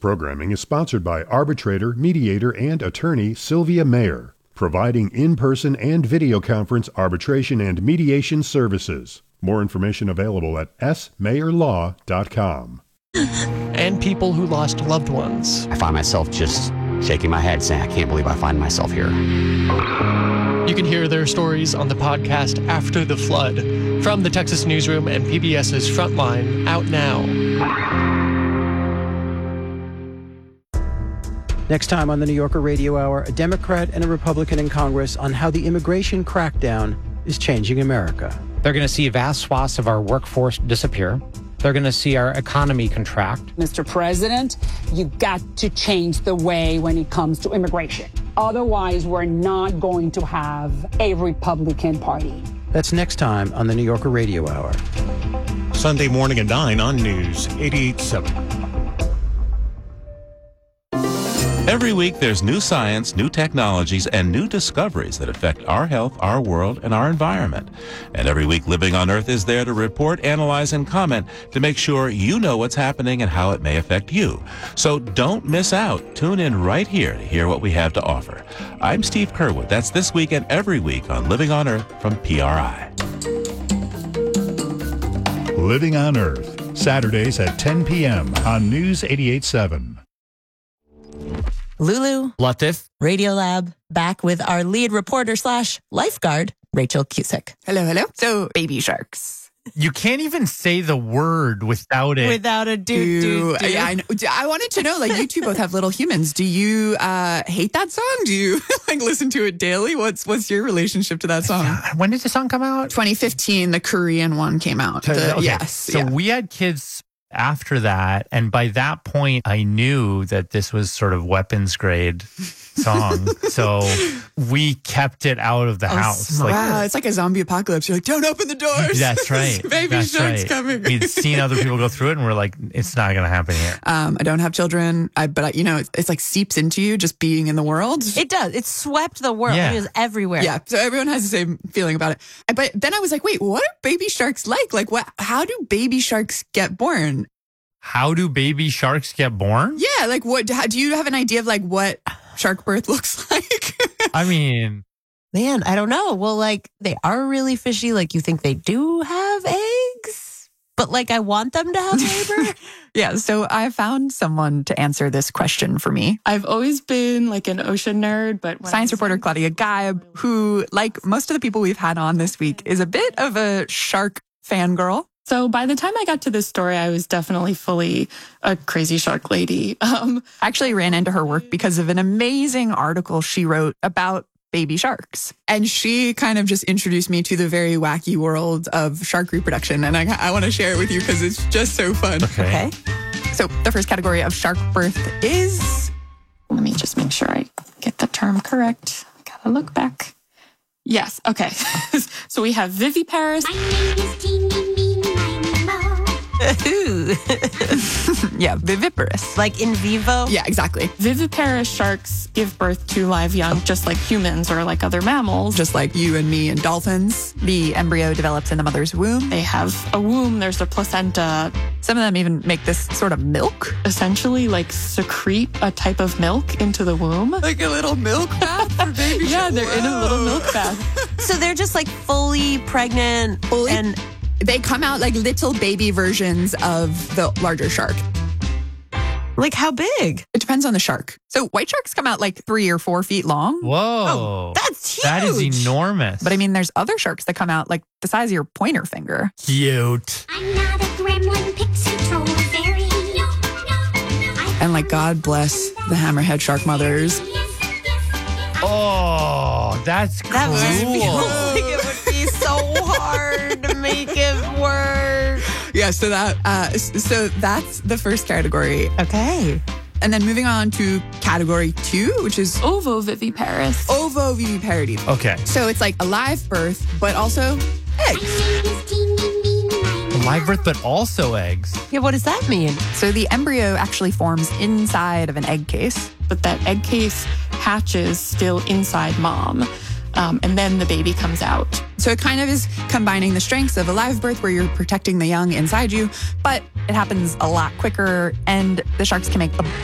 programming is sponsored by arbitrator, mediator, and attorney Sylvia Mayer, providing in-person and video conference arbitration and mediation services. More information available at smayerlaw.com. And people who lost loved ones. I find myself just shaking my head saying, I can't believe I find myself here. You can hear their stories on the podcast After the Flood from the Texas Newsroom and PBS's Frontline, out now. Next time on the New Yorker Radio Hour, a Democrat and a Republican in Congress on how the immigration crackdown is changing America. They're going to see vast swaths of our workforce disappear. They're going to see our economy contract. Mr. President, you got to change the way when it comes to immigration. Otherwise, we're not going to have a Republican Party. That's next time on the New Yorker Radio Hour. Sunday morning at 9 on News 88.7. Every week, there's new science, new technologies, and new discoveries that affect our health, our world, and our environment. And every week, Living on Earth is there to report, analyze, and comment to make sure you know what's happening and how it may affect you. So don't miss out. Tune in right here to hear what we have to offer. I'm Steve Curwood. That's this week and every week on Living on Earth from PRI. Living on Earth, Saturdays at 10 p.m. on News 88.7. Lulu, Latif, Radiolab, back with our lead reporter / lifeguard, Rachel Cusick. Hello, hello. So, baby sharks. You can't even say the word without it. Without a do. Yeah, I wanted to know, like, you two both have little humans. Do you hate that song? Do you like listen to it daily? What's your relationship to that song? When did the song come out? 2015, the Korean one came out. Yes. So we had kids after that, and by that point I knew that this was sort of weapons grade song, so we kept it out of the house. Wow, it's like a zombie apocalypse. You're like, don't open the doors. That's right. Baby shark's coming. We'd seen other people go through it, and we're like, it's not going to happen here. I don't have children, but it's like seeps into you just being in the world. It does. It swept the world. Yeah. It was everywhere. Yeah, so everyone has the same feeling about it. But then I was like, wait, what are baby sharks like? Like, how do baby sharks get born? How do baby sharks get born? Yeah, like do you have an idea of like what shark birth looks like? I mean, man, I don't know. Well, like they are really fishy. Like you think they do have eggs, but like I want them to have labor. Yeah, so I found someone to answer this question for me. I've always been like an ocean nerd, but science reporter Claudia Gaib, who, like most of the people we've had on this week, is a bit of a shark fangirl. So by the time I got to this story, I was definitely fully a crazy shark lady. I actually ran into her work because of an amazing article she wrote about baby sharks. And she kind of just introduced me to the very wacky world of shark reproduction. And I want to share it with you because it's just so fun. Okay. So the first category of shark birth is... Let me just make sure I get the term correct. I gotta look back. Yes, okay. So we have viviparous. My name is Teeny Yeah, viviparous. Like in vivo? Yeah, exactly. Viviparous sharks give birth to live young, just like humans or like other mammals. Just like you and me and dolphins. The embryo develops in the mother's womb. They have a womb, there's a placenta. Some of them even make this sort of milk. Essentially, like secrete a type of milk into the womb. Like a little milk bath for baby Yeah, they're in a little milk bath. So they're just like fully pregnant and... They come out like little baby versions of the larger shark. Like how big? It depends on the shark. So white sharks come out like 3 or 4 feet long. Whoa. Oh, that's huge. That is enormous. But I mean, there's other sharks that come out like the size of your pointer finger. Cute. I'm not a gremlin, pixie, troll, fairy. No. And like, God bless the hammerhead shark mothers. Oh, that's cool. That must feel like it would be so hard to make it work. Yeah, so that's the first category. Okay. And then moving on to category 2, which is ovoviviparous. Ovoviviparity. Okay. So it's like a live birth, but also eggs. Live birth, but also eggs. Yeah, what does that mean? So the embryo actually forms inside of an egg case. But that egg case hatches still inside mom. And then the baby comes out. So it kind of is combining the strengths of a live birth where you're protecting the young inside you, but it happens a lot quicker and the sharks can make a